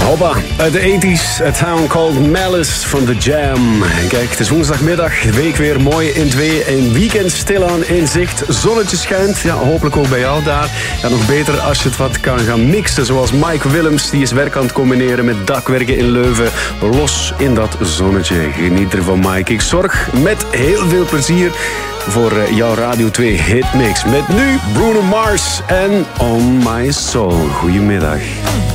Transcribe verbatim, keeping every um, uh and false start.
Hoppa, uit de tachtiger, A Town Called Malice from The Jam. En kijk, het is woensdagmiddag, week weer mooi in twee, een weekend stilaan in zicht. Zonnetje schijnt, ja, hopelijk ook bij jou daar. Ja, nog beter als je het wat kan gaan mixen, zoals Mike Willems, die is werk aan het combineren met dakwerken in Leuven. Los in dat zonnetje. Geniet ervan, Mike. Ik zorg met heel veel plezier voor jouw Radio twee hitmix. Met nu Bruno Mars en On My Soul. Goedemiddag.